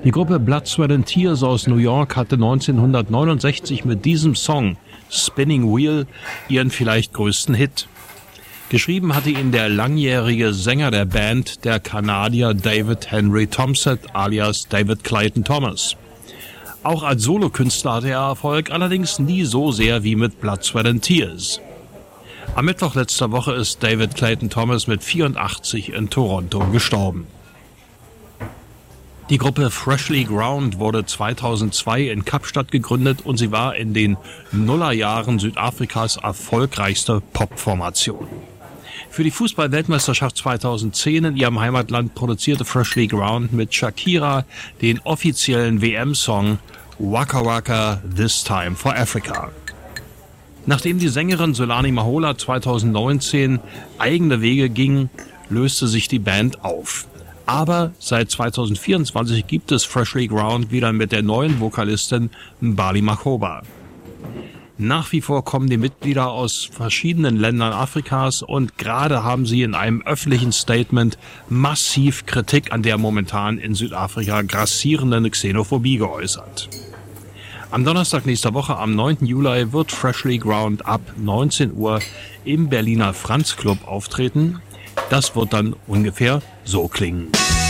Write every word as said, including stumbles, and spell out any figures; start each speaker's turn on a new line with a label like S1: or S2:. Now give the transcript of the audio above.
S1: Die Gruppe Blood, Sweat and Tears aus New York hatte neunzehnhundertneunundsechzig mit diesem Song Spinning Wheel ihren vielleicht größten Hit. Geschrieben hatte ihn der langjährige Sänger der Band, der Kanadier David Henry Thompson alias David Clayton Thomas. Auch als Solokünstler hatte er Erfolg, allerdings nie so sehr wie mit Blood, Sweat and Tears. Am Mittwoch letzter Woche ist David Clayton Thomas mit vierundachtzig in Toronto gestorben. Die Gruppe Freshly Ground wurde zweitausendzwei in Kapstadt gegründet und sie war in den Nullerjahren Südafrikas erfolgreichste Popformation. Für die Fußball-Weltmeisterschaft zweitausendzehn in ihrem Heimatland produzierte Freshly Ground mit Shakira den offiziellen W M-Song Waka Waka This Time for Africa. Nachdem die Sängerin Solani Mahola zweitausendneunzehn eigene Wege ging, löste sich die Band auf. Aber seit zweitausendvierundzwanzig gibt es Freshly Ground wieder mit der neuen Vokalistin Mbali Makhoba. Nach wie vor kommen die Mitglieder aus verschiedenen Ländern Afrikas und gerade haben sie in einem öffentlichen Statement massiv Kritik an der momentan in Südafrika grassierenden Xenophobie geäußert. Am Donnerstag nächster Woche, am neunten Juli, wird Freshly Ground ab neunzehn Uhr im Berliner Franz Club auftreten. Das wird dann ungefähr so klingen.